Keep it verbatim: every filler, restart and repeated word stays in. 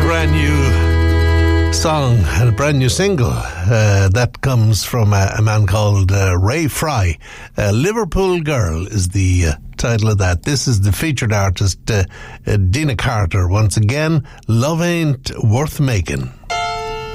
brand new song and a brand new single uh, that comes from a, a man called uh, Ray Fry. uh, Liverpool Girl is the uh, title of that. This is the featured artist, uh, uh, Dina Carter. Once again, Love Ain't Worth Making.